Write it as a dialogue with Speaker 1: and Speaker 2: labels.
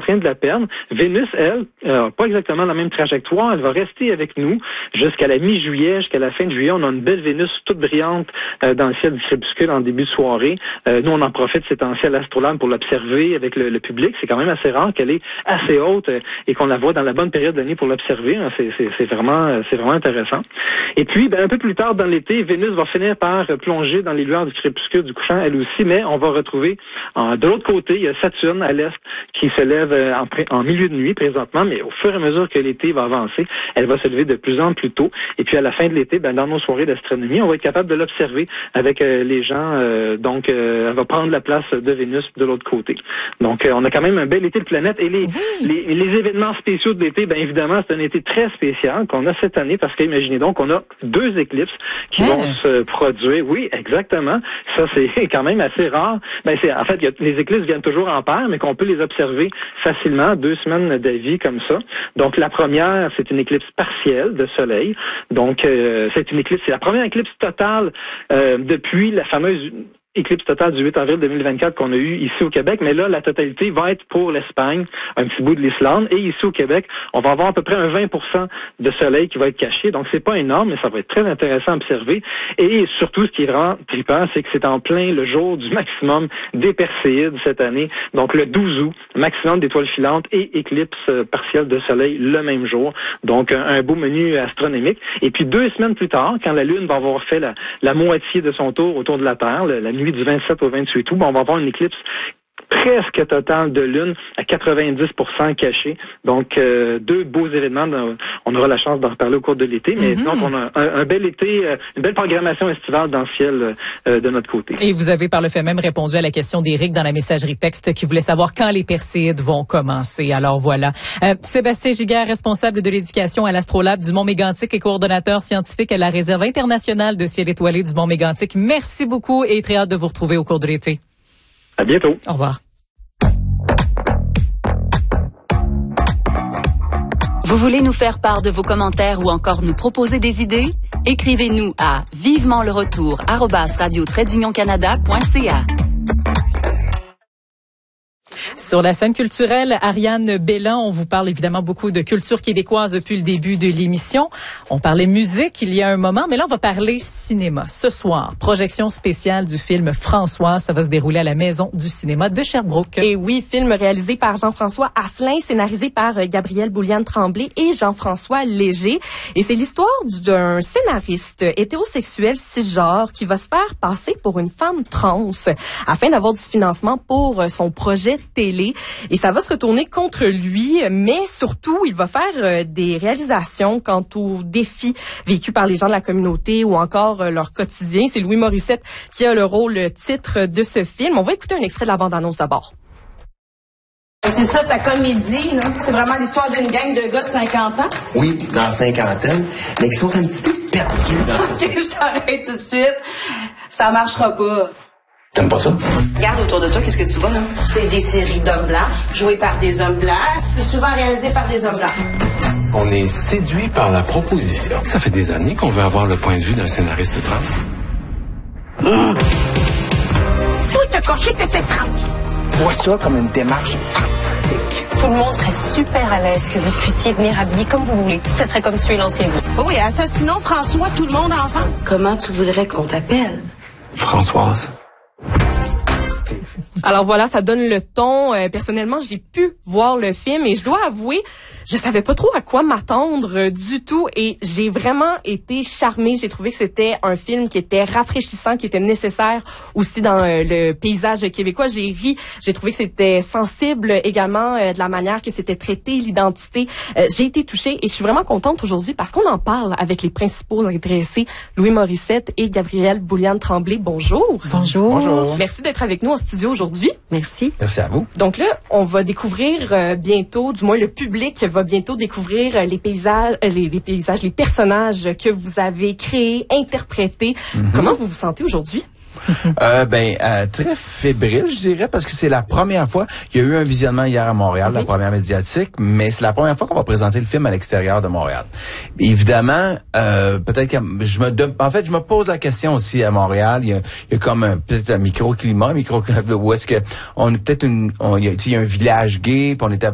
Speaker 1: rien de la perdre. Vénus, elle, pas exactement la même trajectoire. Elle va rester avec nous jusqu'à la mi-juillet, jusqu'à la fin de juillet. On a une belle Vénus toute brillante dans le ciel du crépuscule en début de soirée. Nous, on en profite ces temps-ci à l'Astrolabe pour l'observer avec le public. C'est quand même assez rare qu'elle est assez haute et qu'on la voit dans la bonne période de l'année pour l'observer. C'est vraiment intéressant. Et puis, un peu plus tard dans l'été, Vénus va finir par plonger dans les lueurs du crépuscule du couchant, elle aussi, mais on va retrouver de l'autre côté, il y a Saturne à l'est qui se lève en milieu de nuit présentement, mais au fur et à mesure que l'été va avancer, elle va se lever de plus en plus tôt. Et puis à la fin de l'été, dans nos soirées d'astronomie, on va être capable de l'observer avec les gens. Donc, elle va prendre la place de Vénus de l'autre côté. Donc, on a quand même un bel été de planète. Et les événements spéciaux de l'été, évidemment, c'est un été très spécial qu'on a cette année parce qu'imaginez donc, on a 2 éclipses qui vont se produire. Oui, exactement. Ça, c'est quand même assez rare. En fait, les éclipses viennent toujours en paire, mais qu'on peut les observer facilement, 2 semaines d'avis comme ça. Donc, la première, c'est une éclipse partielle de soleil. Donc, c'est la première éclipse totale depuis la fameuse éclipse totale du 8 avril 2024 qu'on a eu ici au Québec, mais là, la totalité va être pour l'Espagne, un petit bout de l'Islande, et ici au Québec, on va avoir à peu près un 20% de soleil qui va être caché, donc c'est pas énorme, mais ça va être très intéressant à observer, et surtout, ce qui est vraiment trippant, c'est que c'est en plein le jour du maximum des Perséides cette année, donc le 12 août, maximum d'étoiles filantes et éclipse partielle de soleil le même jour, donc un beau menu astronomique, et puis 2 semaines plus tard, quand la Lune va avoir fait la moitié de son tour autour de la Terre, la nuit du 27 au 28 août, on va avoir une éclipse presque totale de lune à 90% cachée. Donc, 2 beaux événements. On aura la chance d'en reparler au cours de l'été. Mais donc, on a un bel été, une belle programmation estivale dans le ciel de notre côté.
Speaker 2: Et vous avez par le fait même répondu à la question d'Éric dans la messagerie texte qui voulait savoir quand les Perséides vont commencer. Alors voilà. Sébastien Giguère, responsable de l'éducation à l'Astrolabe du Mont-Mégantic et coordonnateur scientifique à la Réserve internationale de ciel étoilé du Mont-Mégantic. Merci beaucoup et très hâte de vous retrouver au cours de l'été.
Speaker 1: À bientôt.
Speaker 2: Au revoir.
Speaker 3: Vous voulez nous faire part de vos commentaires ou encore nous proposer des idées? Écrivez-nous à vivementlерetour@radio-canada.ca.
Speaker 2: Sur la scène culturelle, Ariane Belland, on vous parle évidemment beaucoup de culture québécoise depuis le début de l'émission. On parlait musique il y a un moment, mais là, on va parler cinéma. Ce soir, projection spéciale du film Françoise. Ça va se dérouler à la Maison du cinéma de Sherbrooke.
Speaker 4: Et oui, film réalisé par Jean-François Asselin, scénarisé par Gabrielle Bouliane-Tremblay et Jean-François Léger. Et c'est l'histoire d'un scénariste hétérosexuel cisgenre qui va se faire passer pour une femme trans afin d'avoir du financement pour son projet télé. Et ça va se retourner contre lui, mais surtout, il va faire des réalisations quant aux défis vécus par les gens de la communauté ou encore leur quotidien. C'est Louis Morissette qui a le rôle titre de ce film. On va écouter un extrait de la bande-annonce d'abord.
Speaker 5: C'est ça ta comédie, là? C'est vraiment l'histoire d'une gang de gars de 50 ans?
Speaker 6: Oui, dans la cinquantaine, mais qui sont un petit peu perdus dans ça.
Speaker 5: OK, je t'arrête tout de suite. Ça marchera pas.
Speaker 6: T'aimes pas ça?
Speaker 5: Regarde autour de toi, qu'est-ce que tu vois, là? C'est des séries d'hommes blancs, jouées par des hommes blancs, souvent réalisées par des hommes blancs.
Speaker 7: On est séduit par la proposition. Ça fait des années qu'on veut avoir le point de vue d'un scénariste trans.
Speaker 5: Faut te cocher que t'es trans.
Speaker 6: Vois ça comme une démarche artistique.
Speaker 8: Tout le monde serait super à l'aise que vous puissiez venir habiller comme vous voulez. Ça serait comme tuer l'ancien vous.
Speaker 5: Oui, assassinons François, tout le monde ensemble. Comment tu voudrais qu'on t'appelle?
Speaker 7: Françoise.
Speaker 4: Alors voilà, ça donne le ton. Personnellement, j'ai pu voir le film et je dois avouer, je savais pas trop à quoi m'attendre du tout et j'ai vraiment été charmée. J'ai trouvé que c'était un film qui était rafraîchissant, qui était nécessaire aussi dans le paysage québécois. J'ai ri, j'ai trouvé que c'était sensible également de la manière que c'était traité, l'identité. J'ai été touchée et je suis vraiment contente aujourd'hui parce qu'on en parle avec les principaux intéressés, Louis Morissette et Gabrielle Bouliane-Tremblay. Bonjour.
Speaker 2: Bonjour.
Speaker 4: Bonjour. Merci d'être avec nous en studio aujourd'hui.
Speaker 3: Merci.
Speaker 7: Merci à vous.
Speaker 4: Donc là, on va découvrir bientôt, du moins le public va bientôt découvrir les paysages, les personnages que vous avez créés, interprétés. Comment vous vous sentez aujourd'hui?
Speaker 9: Très fébrile, je dirais, parce que c'est la première fois. Il y a eu un visionnement hier à Montréal, la première médiatique, mais c'est la première fois qu'on va présenter le film à l'extérieur de Montréal. Évidemment, peut-être que je me pose la question aussi à Montréal. Il y a comme peut-être un microclimat, où est-ce que on est peut-être il y a un village gay, puis on est